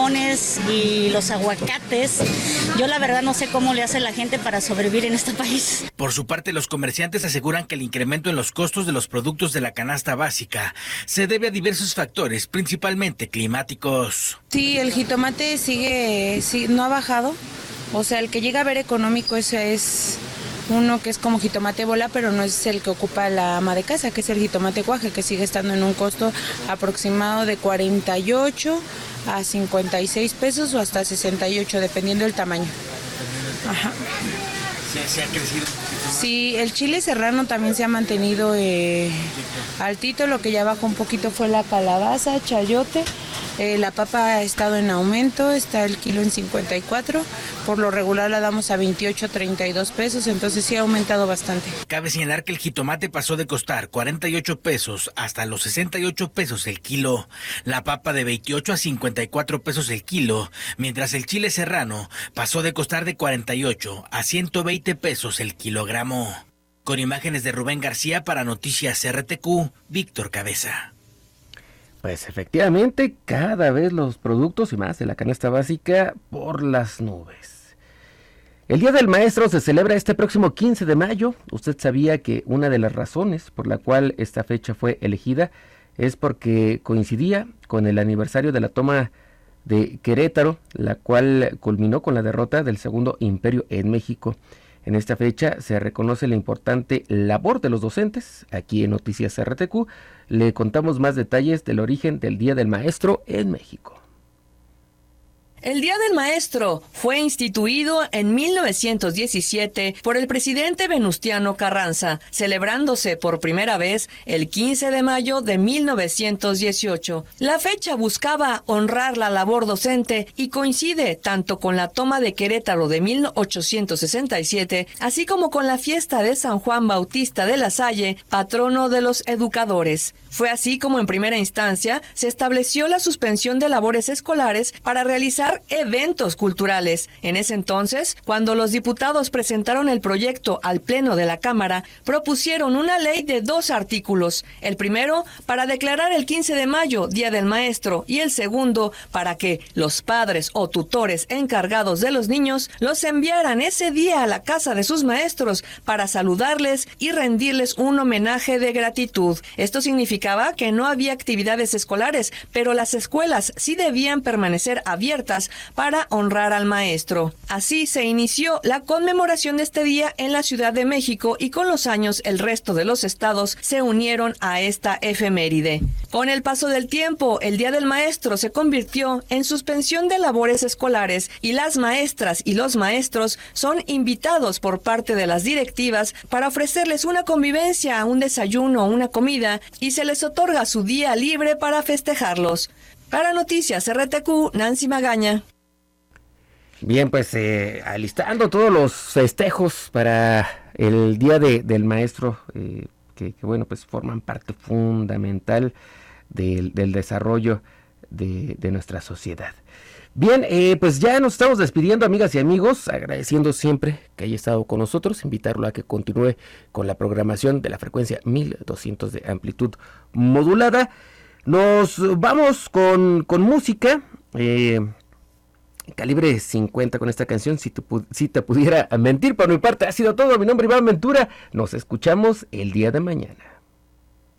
limones y los aguacates. Yo la verdad no sé cómo le hace la gente para sobrevivir en este país. Por su parte, los comerciantes aseguran que el incremento en los costos de los productos de la canasta básica se debe a diversos factores, principalmente climáticos. Sí, el jitomate no ha bajado. O sea, el que llega a ver económico ese es uno que es como jitomate bola, pero no es el que ocupa la ama de casa, que es el jitomate guaje, que sigue estando en un costo aproximado de 48 a 56 pesos o hasta 68, dependiendo del tamaño. Ajá. ¿Se ha crecido? Sí, el chile serrano también se ha mantenido altito. Lo que ya bajó un poquito fue la calabaza, chayote. La papa ha estado en aumento, está el kilo en 54. Por lo regular la damos a 28, 32 pesos, entonces sí ha aumentado bastante. Cabe señalar que el jitomate pasó de costar 48 pesos hasta los 68 pesos el kilo, la papa de 28 a 54 pesos el kilo, mientras el chile serrano pasó de costar de 48 a 120 pesos el kilogramo. Con imágenes de Rubén García para Noticias RTQ, Víctor Cabeza. Pues efectivamente, cada vez los productos y más de la canasta básica por las nubes. El Día del Maestro se celebra este próximo 15 de mayo. Usted sabía que una de las razones por la cual esta fecha fue elegida es porque coincidía con el aniversario de la toma de Querétaro, la cual culminó con la derrota del Segundo Imperio en México. En esta fecha se reconoce la importante labor de los docentes. Aquí en Noticias RTQ le contamos más detalles del origen del Día del Maestro en México. El Día del Maestro fue instituido en 1917 por el presidente Venustiano Carranza, celebrándose por primera vez el 15 de mayo de 1918. La fecha buscaba honrar la labor docente y coincide tanto con la toma de Querétaro de 1867, así como con la fiesta de San Juan Bautista de la Salle, patrono de los educadores. Fue así como en primera instancia se estableció la suspensión de labores escolares para realizar eventos culturales. En ese entonces, cuando los diputados presentaron el proyecto al Pleno de la Cámara, propusieron una ley de 2 artículos. El primero, para declarar el 15 de mayo Día del Maestro, y el segundo, para que los padres o tutores encargados de los niños los enviaran ese día a la casa de sus maestros para saludarles y rendirles un homenaje de gratitud. Esto significaba que no había actividades escolares, pero las escuelas sí debían permanecer abiertas para honrar al maestro. Así se inició la conmemoración de este día en la Ciudad de México y con los años el resto de los estados se unieron a esta efeméride. Con el paso del tiempo, el Día del Maestro se convirtió en suspensión de labores escolares y las maestras y los maestros son invitados por parte de las directivas para ofrecerles una convivencia, un desayuno, una comida y se les otorga su día libre para festejarlos. Para Noticias RTQ, Nancy Magaña. Bien, pues alistando todos los festejos para el Día del Maestro, que bueno, pues forman parte fundamental del desarrollo de nuestra sociedad. Bien, pues ya nos estamos despidiendo, amigas y amigos, agradeciendo siempre que haya estado con nosotros, invitarlo a que continúe con la programación de la frecuencia 1200 de amplitud modulada. Nos vamos con música, Calibre 50 con esta canción, si te pudiera mentir. Por mi parte ha sido todo, mi nombre es Iván Ventura, nos escuchamos el día de mañana.